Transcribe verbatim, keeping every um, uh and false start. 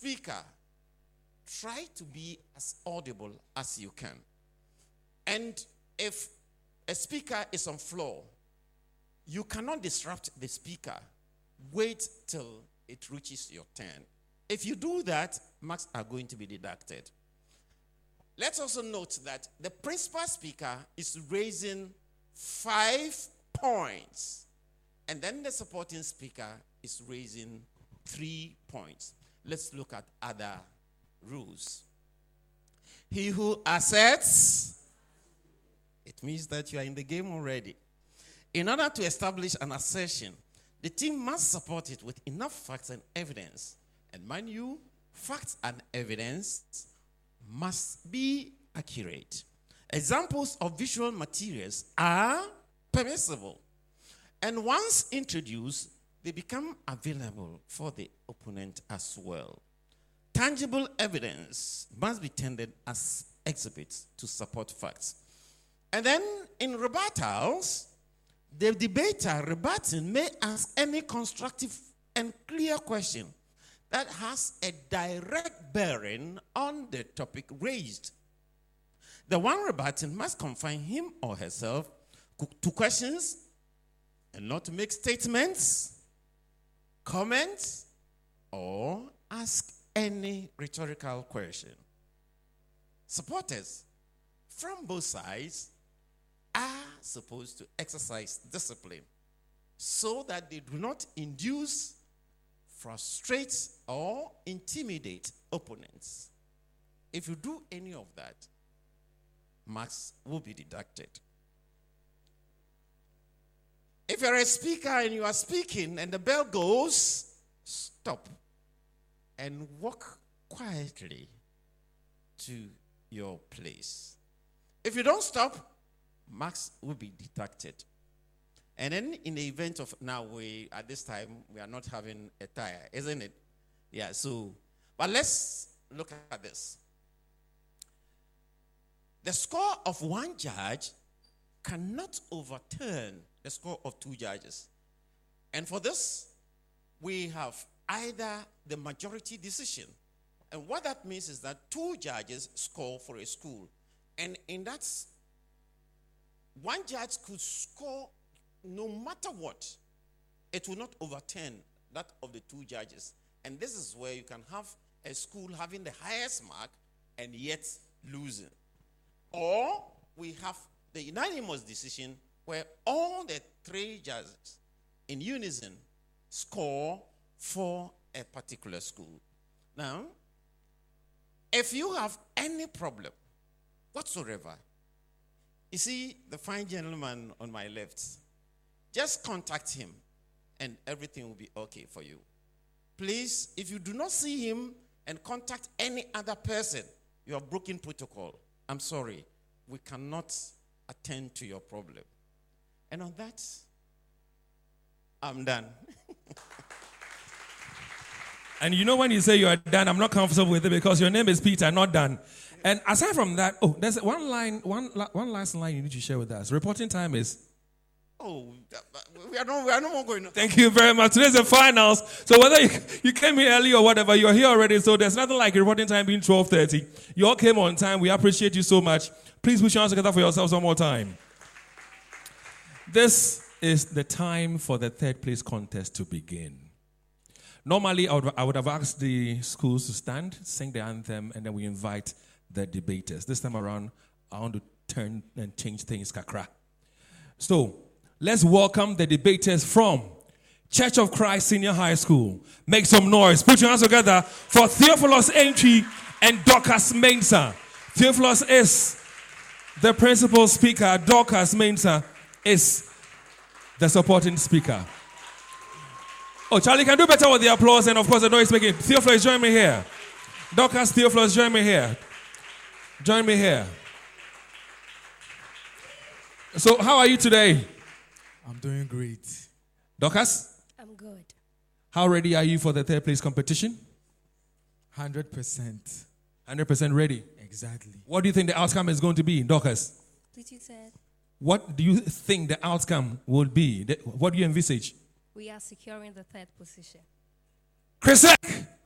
speaker, try to be as audible as you can. And if a speaker is on floor, you cannot disrupt the speaker. Wait till it reaches your turn. If you do that, marks are going to be deducted. Let's also note that the principal speaker is raising five points, and then the supporting speaker is raising three points. Let's look at other rules. He who asserts, it means that you are in the game already. In order to establish an assertion, the team must support it with enough facts and evidence. And mind you, facts and evidence must be accurate. Examples of visual materials are permissible. And once introduced, they become available for the opponent as well. Tangible evidence must be tendered as exhibits to support facts. And then in rebuttals, the debater rebutting may ask any constructive and clear question that has a direct bearing on the topic raised. The one rebutting must confine him or herself to questions and not to make statements, comments, or ask any rhetorical question. Supporters from both sides are supposed to exercise discipline so that they do not induce, frustrate, or intimidate opponents. If you do any of that, marks will be deducted. If you're a speaker and you are speaking and the bell goes, stop and walk quietly to your place. If you don't stop, marks will be deducted. And then in the event of, now we, at this time, we are not having a tire, isn't it? Yeah, so, but let's look at this. The score of one judge cannot overturn the score of two judges. And for this, we have either the majority decision. And what that means is that two judges score for a school. And in that, one judge could score no matter what. It will not overturn that of the two judges. And this is where you can have a school having the highest mark and yet losing. Or we have the unanimous decision where all the three judges in unison score for a particular school. Now, if you have any problem whatsoever, you see the fine gentleman on my left, just contact him and everything will be okay for you. Please, if you do not see him and contact any other person, you have broken protocol. I'm sorry, we cannot attend to your problem. And on that, I'm done. And you know when you say you are done, I'm not comfortable with it because your name is Peter, not Dan. And aside from that, oh, there's one line, one one last line you need to share with us. Reporting time is. Oh, we are no, we are no more going. Thank you very much. Today's the finals. So whether you, you came here early or whatever, you're here already. So there's nothing like reporting time being twelve thirty. You all came on time. We appreciate you so much. Please put your hands together for yourselves one more time. This is the time for the third place contest to begin. Normally, I would, I would have asked the schools to stand, sing the anthem, and then we invite the debaters. This time around, I want to turn and change things, kakra. So, let's welcome the debaters from Church of Christ Senior High School. Make some noise. Put your hands together for Theophilus Entry and Dorcas Mensah. Theophilus is the principal speaker. Dorcas Mensah is the supporting speaker. Oh, Charlie can do better with the applause and, of course, the noise making. Theophilus, join me here. Dorcas, Theophilus, join me here. Join me here. So, how are you today? I'm doing great. Dorcas? I'm good. How ready are you for the third place competition? one hundred percent. one hundred percent ready? Exactly. What do you think the outcome is going to be, Dorcas? Did you say? What do you think the outcome will be? What do you envisage? We are securing the third position. Chrisek!